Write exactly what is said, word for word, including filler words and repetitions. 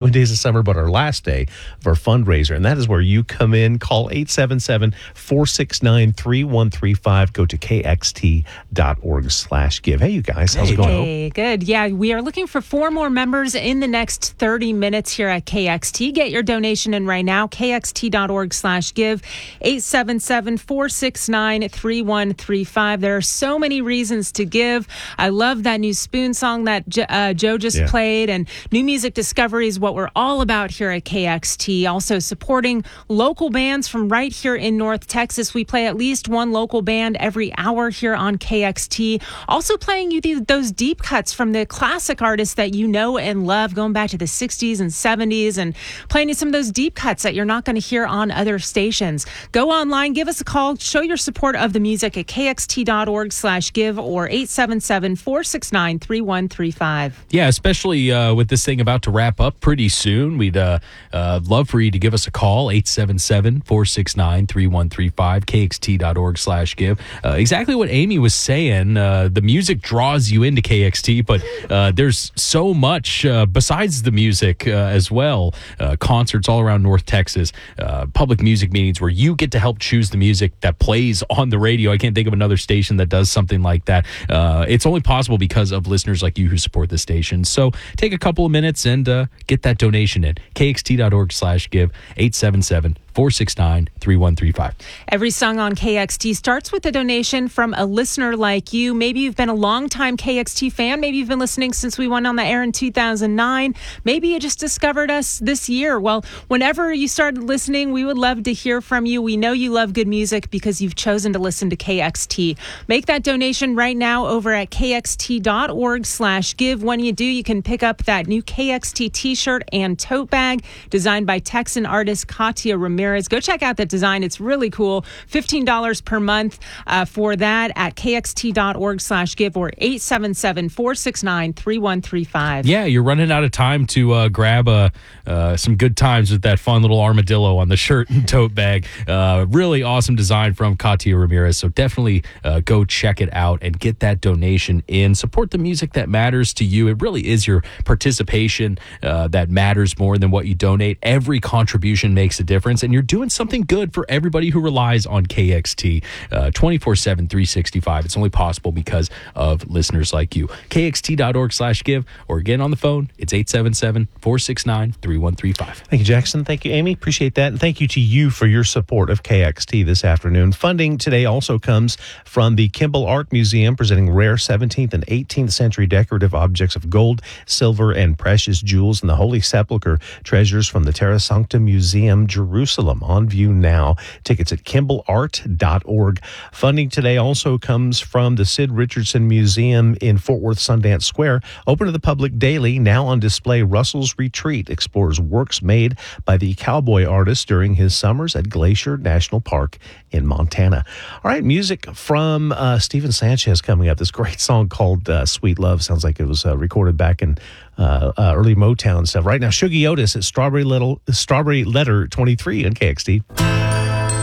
only days of summer, but our last day of our fundraiser. And that is where you come in. Call eight seven seven, four six nine, three one three five. Go to k x t dot org slash give. Hey, you guys. How's it going? Hey, good. Yeah, we are looking for four more members in the next thirty minutes here at K X T. Get your donation in right now. k x t dot org slash give. eight seven seven, four six nine, three one three five. There are so many reasons to give. I love that new Spoon song that uh, Joe just Yeah. played, and new music discovery is what we're all about here at K X T. Also supporting local bands from right here in North Texas. We play at least one local band every hour here on K X T. Also playing you these, those deep cuts from the classic artists that you know and love, going back to the sixties and seventies, and playing you some of those deep cuts that you're not going to hear on other stations. Go online, give us a call, show your support of the music at k x t dot org slash give or eight seven seven, four six nine, three one three five. Yeah, especially uh, with this thing about to wrap up pretty soon. We'd uh, uh, love for you to give us a call, eight seven seven, four six nine, three one three five, k x t dot org slash give. Uh, exactly what Amy was saying. Uh, the music draws you into K X T, but uh, there's so much uh, besides the music uh, as well. Uh, concerts all around North Texas, uh, public music meetings where you get to help choose the music that plays on the radio. I can't think of another station that does something like that. Uh, it's only possible because of listeners like you who support the station. So take a couple of minutes and uh, get that donation in. k x t dot org slash give, eight seven seven, four six nine, three one three five. Every song on K X T starts with a donation from a listener like you. Maybe you've been a longtime K X T fan. Maybe you've been listening since we went on the air in two thousand nine. Maybe you just discovered us this year. Well, whenever you started listening, we would love to hear from you. We know you love good music because you've chosen to listen to K X T. Make that donation right now over at k x t dot org slash give. When you do, you can pick up that new K X T t-shirt and tote bag designed by Texan artist Katia Ramirez. Go check out that design. It's really cool. fifteen dollars per month uh, for that at k x t dot org slash give or eight seven seven, four six nine, three one three five. Yeah, you're running out of time to uh, grab uh, uh, some good times with that fun little armadillo on the shirt and tote bag. Uh, really awesome design from Katia Ramirez. So definitely uh, go check it out and get that donation in. Support the music that matters to you. It really is your participation uh, that matters more than what you donate. Every contribution makes a difference, and you're doing something good for everybody who relies on K X T uh, twenty-four seven, three sixty-five. It's only possible because of listeners like you. k x t dot org slash give, or again on the phone, it's eight seven seven, four six nine, three one three five. Thank you, Jackson. Thank you, Amy. Appreciate that. And thank you to you for your support of K X T this afternoon. Funding today also comes from the Kimball Art Museum, presenting rare seventeenth and eighteenth century decorative objects of gold, silver, and precious jewels, and the Holy Sepulchre treasures from the Terra Sancta Museum, Jerusalem, on view now. Tickets at kimball art dot org. Funding today also comes from the Sid Richardson Museum in Fort Worth Sundance Square. Open to the public daily. Now on display, Russell's Retreat explores works made by the cowboy artist during his summers at Glacier National Park in Montana. All right, music from uh, Steven Sanchez coming up. This great song called uh, Sweet Love. Sounds like it was uh, recorded back in uh, uh, early Motown stuff. Right now, Shuggie Otis at Strawberry, Little, Strawberry Letter twenty-three on K X T.